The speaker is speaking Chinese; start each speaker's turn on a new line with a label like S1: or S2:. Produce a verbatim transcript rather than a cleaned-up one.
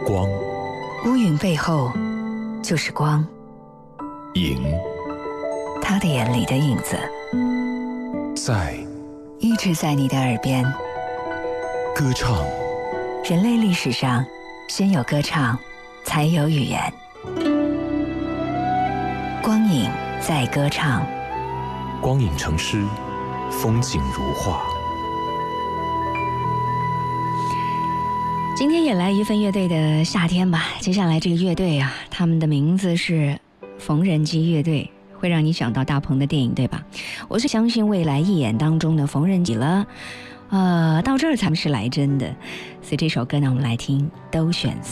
S1: 光，
S2: 乌云背后就是光，
S1: 影
S2: 他的眼里的影子，
S1: 在
S2: 一直在你的耳边。
S1: 歌唱。
S2: 人类历史上，先有歌唱，才有语言。光影在歌唱，
S1: 光影成诗，风景如画。
S2: 今天也来一份乐队的夏天吧。接下来这个乐队啊，他们的名字是缝纫机乐队，会让你想到大鹏的电影，对吧？我是相信未来一眼当中的缝纫机了，呃，到这儿才是来真的。所以这首歌呢，我们来听，都选